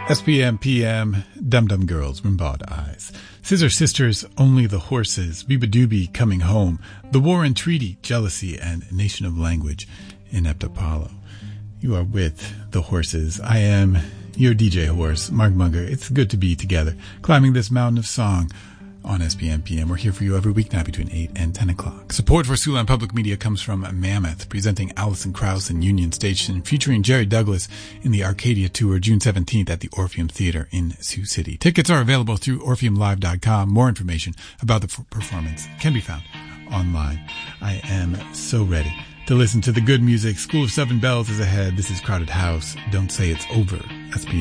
SPM PM, Dum Dum Girls, Rimbaud Eyes. Scissor Sisters, Only the Horses, Biba Doobie, Coming Home, The War and Treaty, Jealousy, and Nation of Language, Inept Apollo. You are with the horses. I am your DJ horse, Mark Munger. It's good to be together, climbing this mountain of song on SPM PM. We're here for you every weeknight between 8 and 10 o'clock. Support for Siouxland Public Media comes from Mammoth, presenting Alison Krauss and Union Station, featuring Jerry Douglas in the Arcadia Tour, June 17th at the Orpheum Theater in Sioux City. Tickets are available through orpheumlive.com. More information about the performance can be found online. I am so ready to listen to the good music. School of Seven Bells is ahead. This is Crowded House. Don't say it's over. SPM.